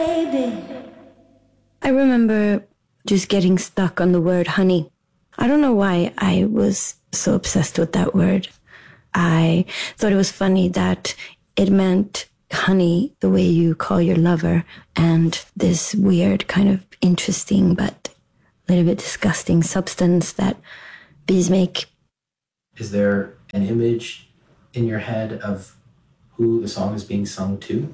I remember just getting stuck on the word honey. I don't know why I was so obsessed with that word. I thought it was funny that it meant honey the way you call your lover, and this weird kind of interesting but a little bit disgusting substance that bees make. Is there an image in your head of who the song is being sung to?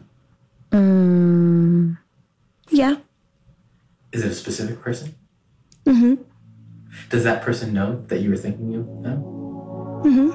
Yeah. Is it a specific person? Mm-hmm. Does that person know that you were thinking of them? Mm-hmm.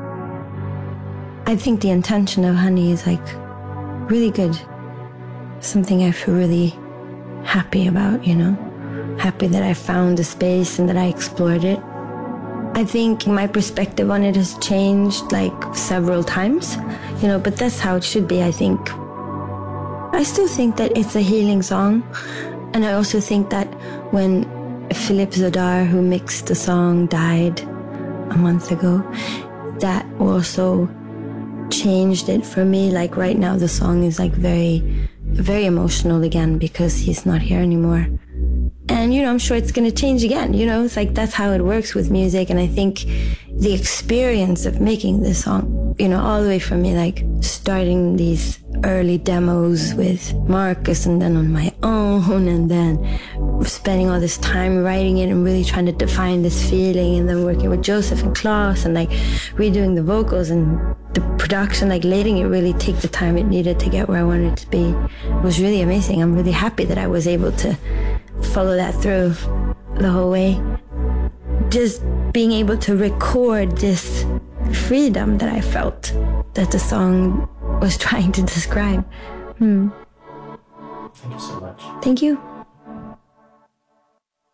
I think the intention of honey is like really good. Something I feel really happy about, you know? Happy that I found the space and that I explored it. I think my perspective on it has changed like several times, you know, but that's how it should be, I think. I still think that it's a healing song. And I also think that when Philippe Zodar, who mixed the song, died a month ago, that also changed it for me. Like right now, the song is like very, very emotional again because he's not here anymore. And, you know, I'm sure it's going to change again, you know, it's like that's how it works with music. And I think the experience of making this song, you know, all the way from me, like starting these early demos with Marcus and then on my own and then spending all this time writing it and really trying to define this feeling and then working with Joseph and Klaus and like redoing the vocals and the production, like letting it really take the time it needed to get where I wanted it to be. It was really amazing. I'm really happy that I was able to follow that through the whole way. Just being able to record this freedom that I felt that the song was trying to describe. Thank you so much. Thank you.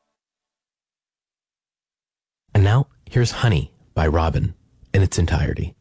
And now, here's Honey by Robyn in its entirety.